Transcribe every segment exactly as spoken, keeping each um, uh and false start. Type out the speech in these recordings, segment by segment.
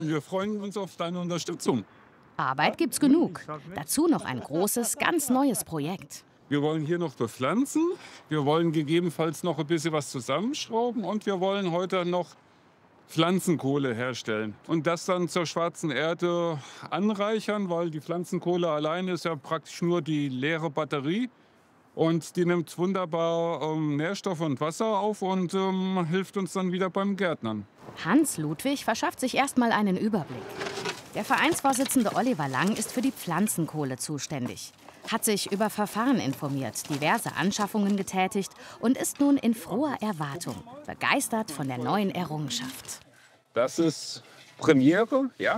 Wir freuen uns auf deine Unterstützung. Arbeit gibt's genug. Dazu noch ein großes, ganz neues Projekt. Wir wollen hier noch bepflanzen, wir wollen gegebenenfalls noch ein bisschen was zusammenschrauben und wir wollen heute noch Pflanzenkohle herstellen und das dann zur schwarzen Erde anreichern, weil die Pflanzenkohle alleine ist ja praktisch nur die leere Batterie und die nimmt wunderbar ähm, Nährstoffe und Wasser auf und ähm, hilft uns dann wieder beim Gärtnern. Hans Ludwig verschafft sich erstmal einen Überblick. Der Vereinsvorsitzende Oliver Lang ist für die Pflanzenkohle zuständig, hat sich über Verfahren informiert, diverse Anschaffungen getätigt und ist nun in froher Erwartung, begeistert von der neuen Errungenschaft. Das ist Premiere, ja.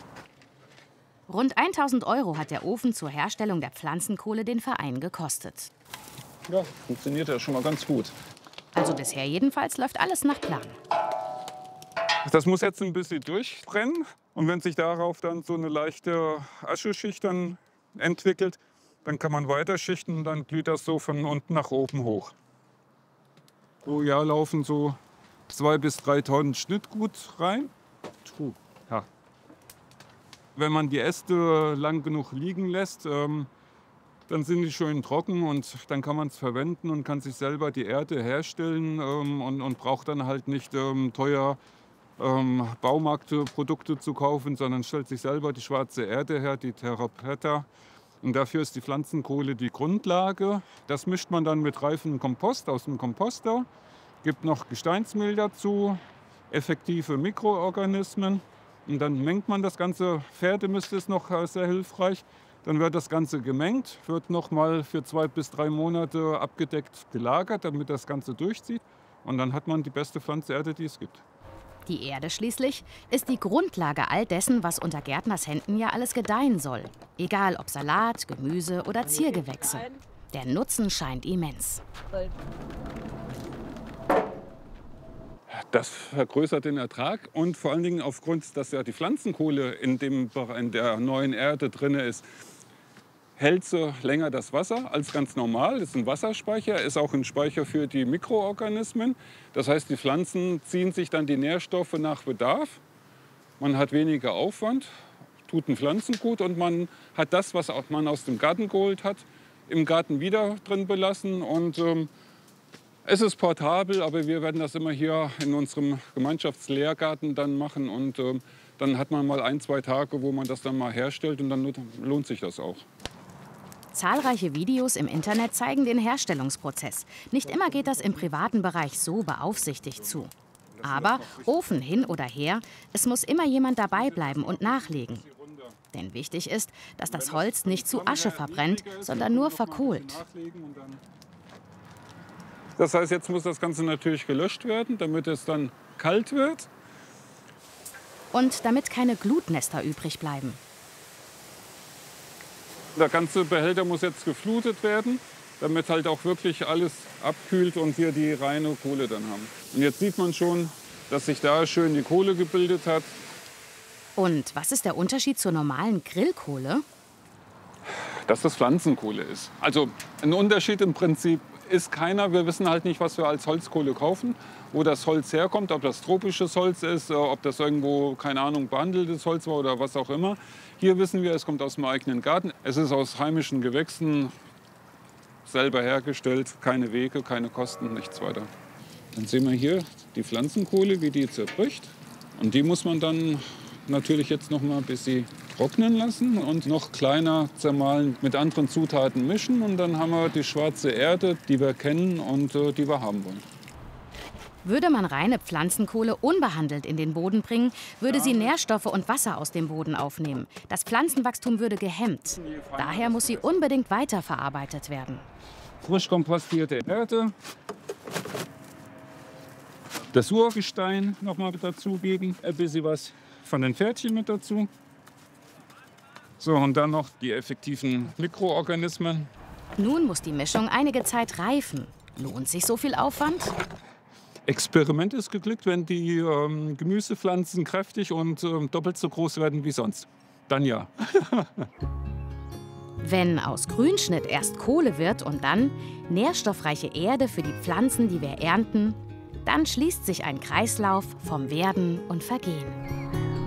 Rund tausend Euro hat der Ofen zur Herstellung der Pflanzenkohle den Verein gekostet. Ja, funktioniert ja schon mal ganz gut. Also bisher jedenfalls läuft alles nach Plan. Das muss jetzt ein bisschen durchbrennen. Und wenn sich darauf dann so eine leichte Ascheschicht dann entwickelt, dann kann man weiterschichten und dann glüht das so von unten nach oben hoch. Pro Jahr laufen so zwei bis drei Tonnen Schnittgut rein. Ja. Wenn man die Äste lang genug liegen lässt, ähm, dann sind die schön trocken und dann kann man es verwenden und kann sich selber die Erde herstellen ähm, und, und braucht dann halt nicht ähm, teuer ähm, Baumarktprodukte zu kaufen, sondern stellt sich selber die schwarze Erde her, die Terra Preta. Und dafür ist die Pflanzenkohle die Grundlage. Das mischt man dann mit reifem Kompost aus dem Komposter, gibt noch Gesteinsmehl dazu, effektive Mikroorganismen. Und dann mengt man das Ganze, Pferdemist ist noch sehr hilfreich. Dann wird das Ganze gemengt, wird noch mal für zwei bis drei Monate abgedeckt gelagert, damit das Ganze durchzieht. Und dann hat man die beste Pflanzenerde, die es gibt. Die Erde schließlich ist die Grundlage all dessen, was unter Gärtners Händen ja alles gedeihen soll. Egal ob Salat, Gemüse oder Ziergewächse. Der Nutzen scheint immens. Das vergrößert den Ertrag und vor allen Dingen aufgrund, dass ja die Pflanzenkohle in, dem, in der neuen Erde drin ist, hält sie länger das Wasser als ganz normal. Das ist ein Wasserspeicher, ist auch ein Speicher für die Mikroorganismen. Das heißt, die Pflanzen ziehen sich dann die Nährstoffe nach Bedarf. Man hat weniger Aufwand, tut den Pflanzen gut und man hat das, was man aus dem Garten geholt hat, im Garten wieder drin belassen. Und ähm, es ist portabel, aber wir werden das immer hier in unserem Gemeinschaftslehrgarten dann machen. Und ähm, dann hat man mal ein, zwei Tage, wo man das dann mal herstellt und dann lohnt sich das auch. Zahlreiche Videos im Internet zeigen den Herstellungsprozess. Nicht immer geht das im privaten Bereich so beaufsichtigt zu. Aber Ofen hin oder her, es muss immer jemand dabei bleiben und nachlegen. Denn wichtig ist, dass das Holz nicht zu Asche verbrennt, sondern nur verkohlt. Das heißt, jetzt muss das Ganze natürlich gelöscht werden, damit es dann kalt wird. Und damit keine Glutnester übrig bleiben. Der ganze Behälter muss jetzt geflutet werden, damit halt auch wirklich alles abkühlt und wir die reine Kohle dann haben. Und jetzt sieht man schon, dass sich da schön die Kohle gebildet hat. Und was ist der Unterschied zur normalen Grillkohle? Dass das Pflanzenkohle ist. Also ein Unterschied im Prinzip ist keiner. Wir wissen halt nicht, was wir als Holzkohle kaufen, wo das Holz herkommt, ob das tropisches Holz ist, ob das irgendwo, keine Ahnung, behandeltes Holz war oder was auch immer. Hier wissen wir, es kommt aus dem eigenen Garten. Es ist aus heimischen Gewächsen selber hergestellt, keine Wege, keine Kosten, nichts weiter. Dann sehen wir hier die Pflanzenkohle, wie die zerbricht. Und die muss man dann natürlich jetzt noch mal ein bisschen trocknen lassen und noch kleiner zermahlen, mit anderen Zutaten mischen. Und dann haben wir die schwarze Erde, die wir kennen und äh, die wir haben wollen. Würde man reine Pflanzenkohle unbehandelt in den Boden bringen, würde sie Nährstoffe und Wasser aus dem Boden aufnehmen. Das Pflanzenwachstum würde gehemmt. Daher muss sie unbedingt weiterverarbeitet werden. Frisch kompostierte Erde, das Urgestein noch mal dazugeben, ein bisschen was von den Pferdchen mit dazu. So, und dann noch die effektiven Mikroorganismen. Nun muss die Mischung einige Zeit reifen. Lohnt sich so viel Aufwand? Experiment ist geglückt, wenn die ähm, Gemüsepflanzen kräftig und ähm, doppelt so groß werden wie sonst. Dann ja. Wenn aus Grünschnitt erst Kohle wird und dann nährstoffreiche Erde für die Pflanzen, die wir ernten, dann schließt sich ein Kreislauf vom Werden und Vergehen.